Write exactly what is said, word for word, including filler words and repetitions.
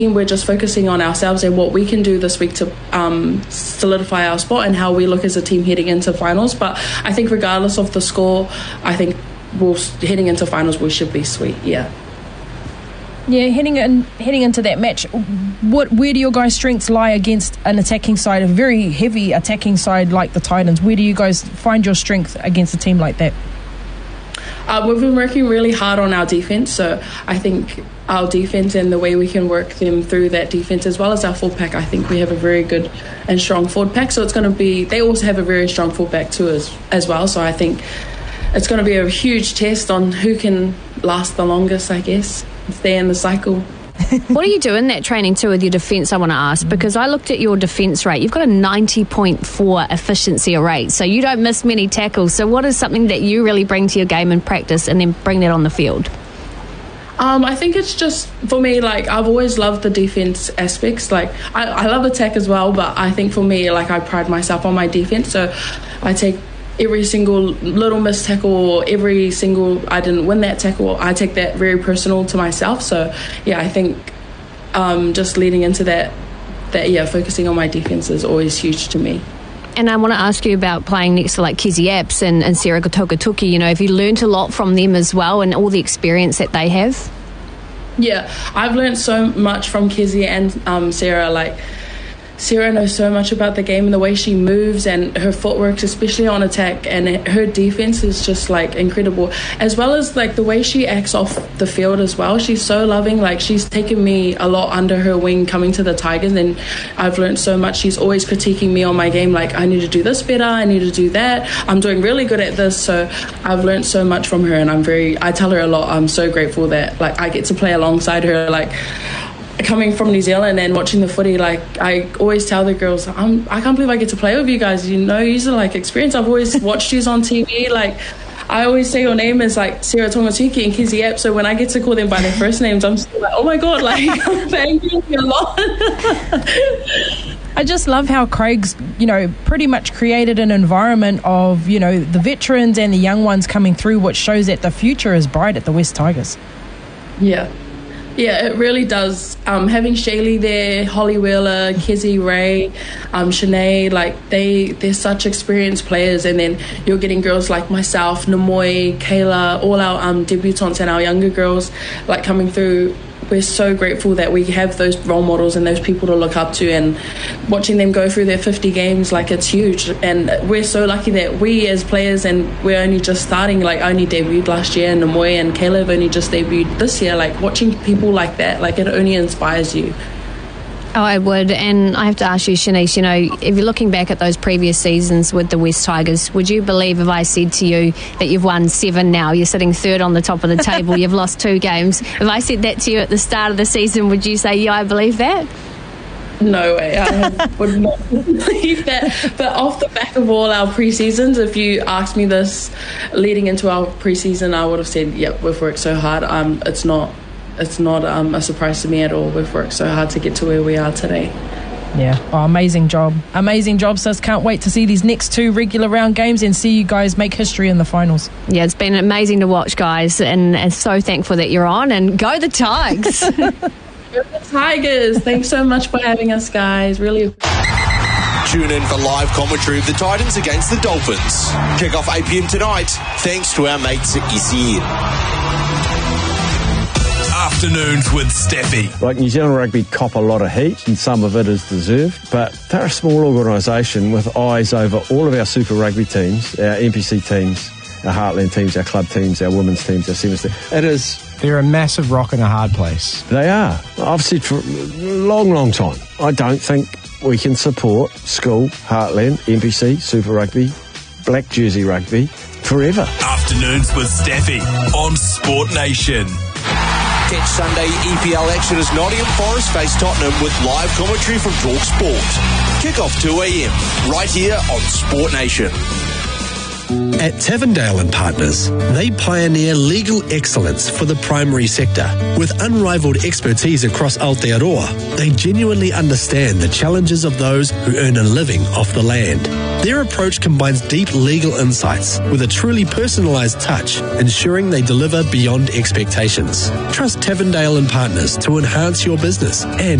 we're just focusing on ourselves and what we can do this week to um, solidify our spot and how we look as a team heading into finals. But I think regardless of the score, I think we'll, heading into finals we should be sweet, yeah. Yeah, heading in, heading into that match, what where do your guys' strengths lie against an attacking side, a very heavy attacking side like the Titans? Where do you guys find your strength against a team like that? Uh, we've been working really hard on our defence, so I think our defence and the way we can work them through that defence as well as our forward pack, I think we have a very good and strong forward pack, so it's going to be, they also have a very strong forward pack too as, as well, so I think it's going to be a huge test on who can last the longest, I guess, stay in the cycle. What do you do in that training too with your defence, I want to ask, because I looked at your defence rate. You've got a ninety point four efficiency rate, so you don't miss many tackles. So what is something that you really bring to your game in practice and then bring that on the field? Um, I think it's just, for me, like, I've always loved the defence aspects. Like, I, I love attack as well, but I think for me, like, I pride myself on my defence, so I take every single little missed tackle or every single I didn't win that tackle, I take that very personal to myself. So yeah, I think um, just leading into that, that yeah, focusing on my defence is always huge to me. And I want to ask you about playing next to like Kezi Apps and, and Sarah Gotokatuki. You know, have you learnt a lot from them as well and all the experience that they have? Yeah, I've learnt so much from Kezi and um, Sarah. Like, Sarah knows so much about the game and the way she moves and her footwork, especially on attack, and her defense is just like incredible, as well as like the way she acts off the field as well. She's so loving. Like, she's taken me a lot under her wing coming to the Tigers, and I've learned so much. She's always critiquing me on my game, like, I need to do this better, I need to do that, I'm doing really good at this. So I've learned so much from her, and I'm very I tell her a lot. I'm so grateful that like I get to play alongside her. Like, coming from New Zealand and watching the footy, like, I always tell the girls, I'm, I can't believe I get to play with you guys. You know, you're like experience. I've always watched you on T V. Like, I always say your name is like Sarah Tongatuki and Kezi Apps, so when I get to call them by their first names, I'm still like, oh my god, like, I'm thanking you a lot. I just love how Craig's, you know, pretty much created an environment of, you know, the veterans and the young ones coming through, which shows that the future is bright at the West Tigers. Yeah. Yeah, it really does. Um, having Shaylee there, Holly Wheeler, Kezi Ray, um, Shanae, like, they, they're such experienced players. And then you're getting girls like myself, Namoy, Kayla, all our um, debutantes and our younger girls, like, coming through. We're so grateful that we have those role models and those people to look up to, and watching them go through their fifty games, like, it's huge. And we're so lucky that we as players, and we're only just starting, like, only debuted last year, and Namoy and Kayla have only just debuted this year. Like, watching people like that, like, it only inspires you. Oh, I would. And I have to ask you, Shanice, you know, if you're looking back at those previous seasons with the West Tigers, would you believe if I said to you that you've won seven now, you're sitting third on the top of the table, you've lost two games? If I said that to you at the start of the season, would you say, yeah, I believe that? No way, I would not believe that. But off the back of all our pre-seasons, if you asked me this leading into our pre-season, I would have said, yep, we've worked so hard. Um, it's not... It's not um, a surprise to me at all. We've worked so hard to get to where we are today. Yeah, oh, amazing job. Amazing job, sis. Can't wait to see these next two regular round games and see you guys make history in the finals. Yeah, it's been amazing to watch, guys, and, and so thankful that you're on. And go the Tigers! Go the Tigers! Thanks so much for having us, guys. Really Tune in for live commentary of the Titans against the Dolphins. Kick off eight p.m. tonight, thanks to our mates at S E N. Afternoons with Steffi. Like, New Zealand Rugby cop a lot of heat, and some of it is deserved, but they're a small organisation with eyes over all of our Super Rugby teams, our N P C teams, our Heartland teams, our club teams, our women's teams, our sevens teams. It is... They're a massive rock in a hard place. They are. I've said for a long, long time, I don't think we can support school, Heartland, N P C, Super Rugby, Black Jersey Rugby forever. Afternoons with Steffi on Sport Nation. Catch Sunday E P L action as Nottingham Forest face Tottenham with live commentary from Talk Sport. Kick off two a.m. right here on Sport Nation. At Tavendale and Partners, they pioneer legal excellence for the primary sector. With unrivaled expertise across Aotearoa, they genuinely understand the challenges of those who earn a living off the land. Their approach combines deep legal insights with a truly personalised touch, ensuring they deliver beyond expectations. Trust Tavendale and Partners to enhance your business and